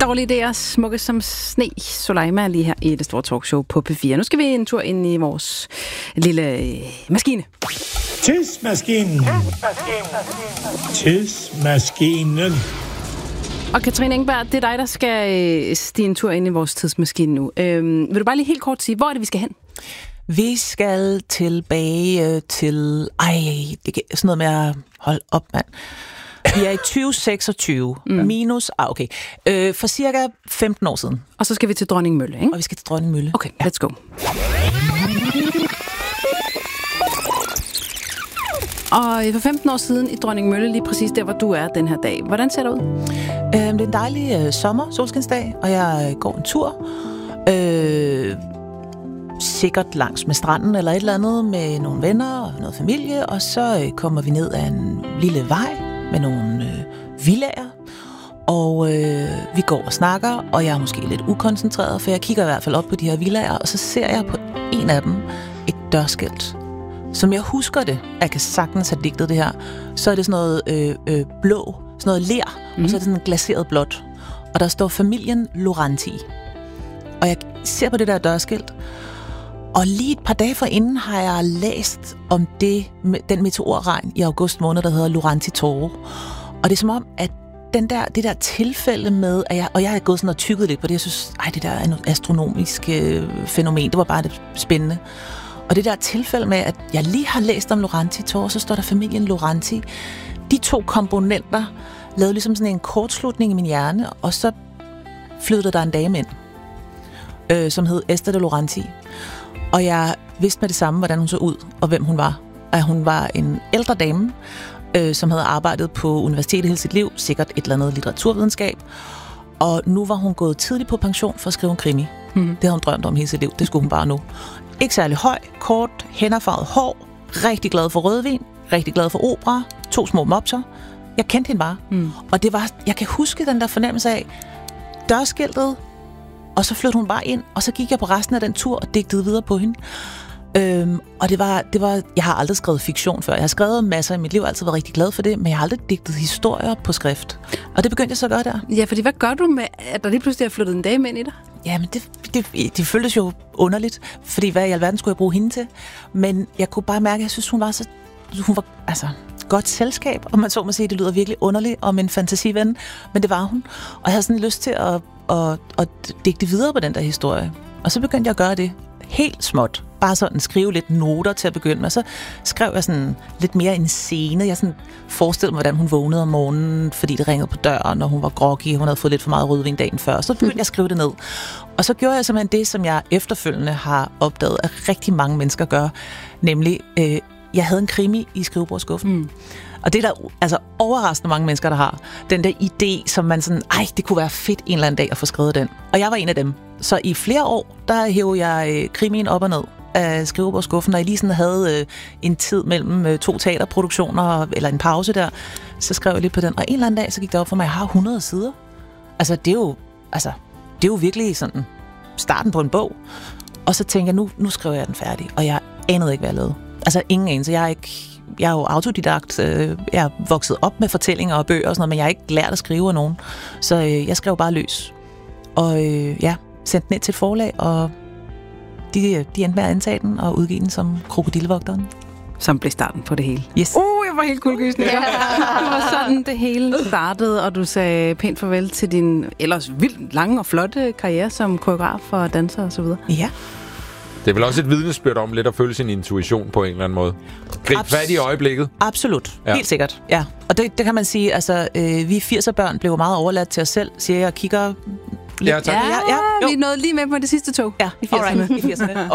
dårlige idéer, smukke som sne. Soleima lige her i det store talkshow på P4. Nu skal vi en tur ind i vores lille maskine. Tidsmaskinen. Tidsmaskinen. Og Katrine Engberg, det er dig, der skal stige en tur ind i vores tidsmaskine nu. Vil du bare lige helt kort sige, hvor er det, vi skal hen? Vi skal tilbage til... det er sådan noget med at holde op, mand. Vi er i 2026. Minus... okay. For cirka 15 år siden. Og så skal vi til Dronningmølle, ikke? Og vi skal til Dronningmølle. Okay, let's go. Og for 15 år siden i Dronningmølle, lige præcis der, hvor du er den her dag. Hvordan ser det ud? Det er en dejlig solskinsdag, og jeg går en tur. Sikkert langs med stranden eller et eller andet med nogle venner og noget familie. Og så kommer vi ned ad en lille vej med nogle villaer. Og vi går og snakker, og jeg er måske lidt ukoncentreret, for jeg kigger i hvert fald op på de her villaer, og så ser jeg på en af dem et dørskilt. Som jeg husker det, jeg kan sagtens have digtet det her, så er det sådan noget blå, sådan noget ler, og så er det sådan glaseret blåt. Og der står familien Loranti. Og jeg ser på det der dørskilt, og lige et par dage forinden har jeg læst om den meteorregn i august måned, der hedder Loranti Toro. Og det er som om, at det der tilfælde med, at jeg har gået sådan og tykket lidt på det, jeg synes, det der er et astronomisk fænomen, det var bare det spændende. Og det der tilfælde med, at jeg lige har læst om Loranti Toro, så står der familien Loranti. De to komponenter lavede ligesom sådan en kortslutning i min hjerne, og så flyttede der en dame ind, som hed Esther de Loranti. Og jeg vidste med det samme, hvordan hun så ud, og hvem hun var. At hun var en ældre dame, som havde arbejdet på universitetet hele sit liv, sikkert et eller andet litteraturvidenskab. Og nu var hun gået tidligt på pension for at skrive en krimi. Det havde hun drømt om hele sit liv, det skulle hun bare nu. Ikke særlig høj, kort, hænderfarvet hår, rigtig glad for rødvin, rigtig glad for opera, 2 små mopser. Jeg kendte hende bare. Og det var, jeg kan huske den der fornemmelse af dørskiltet, og så flyttede hun bare ind, og så gik jeg på resten af den tur og digtede videre på hende. Og det var, jeg har aldrig skrevet fiktion før. Jeg har skrevet masser i mit liv, altid været rigtig glad for det, men jeg har aldrig digtet historier på skrift. Og det begyndte jeg så at gøre der. Ja, fordi hvad gør du med, at der lige pludselig er flyttet en dame ind i dig? Ja, men det føltes jo underligt, fordi hvad i alverden skulle jeg bruge hende til? Men jeg kunne bare mærke, at jeg synes, hun var godt selskab, og man så må sige, det lyder virkelig underligt om en fantasiven, men det var hun. Og jeg havde sådan lyst til at digte videre på den der historie. Og så begyndte jeg at gøre det helt småt. Bare sådan skrive lidt noter til at begynde med. Så skrev jeg sådan lidt mere en scene. Jeg sådan forestillede mig, hvordan hun vågnede om morgenen, fordi det ringede på døren, og hun var groggy. Hun havde fået lidt for meget rødvin dagen før. Så begyndte jeg at skrive det ned. Og så gjorde jeg simpelthen det, som jeg efterfølgende har opdaget, at rigtig mange mennesker gør. Nemlig, jeg havde en krimi i skrivebordsskuffen. Og det er der altså overraskende mange mennesker, der har. Den der idé, som man sådan, det kunne være fedt en eller anden dag at få skrevet den. Og jeg var en af dem. Så i flere år, der hævde jeg krimien op og ned af skrivebordsskuffen, og jeg lige sådan havde en tid mellem 2 teaterproduktioner, eller en pause der, så skrev jeg lidt på den. Og en eller anden dag, så gik det op for mig, at jeg har 100 sider. Altså, det er jo virkelig sådan starten på en bog. Og så tænkte jeg, nu skriver jeg den færdig. Og jeg anede ikke, hvad jeg lavede. Altså, ingen anelse. Jeg er jo autodidakt. Jeg er vokset op med fortællinger og bøger og sådan noget, men jeg har ikke lært at skrive af nogen. Så jeg skrev bare løs. Og sendte den ind til et forlag, og de endte med at antage den og udgive den som Krokodillevogteren. Som blev starten på det hele. Yes. Jeg var helt kuldegysende. Det var sådan, det hele startede, og du sagde pænt farvel til din ellers vildt lange og flotte karriere som koreograf og danser og så videre. Ja. Det er vel også et vidnesbyrd om lidt at følge sin intuition på en eller anden måde. Grib fat i øjeblikket. Absolut. Ja. Helt sikkert. Ja. Og det kan man sige, altså vi 80'er-børn blev meget overladt til os selv, siger jeg og kigger lidt. Ja, tak. Ja, vi nåede lige med på det sidste tog i 80'erne. I 80'erne.